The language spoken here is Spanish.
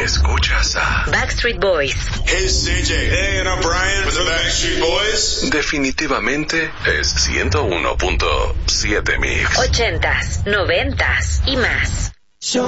Escuchas a Backstreet Boys. Hey, it's CJ. Hey, and I'm Brian with the Backstreet Boys. Definitivamente es 101.7 Mix. 80s, 90s y más.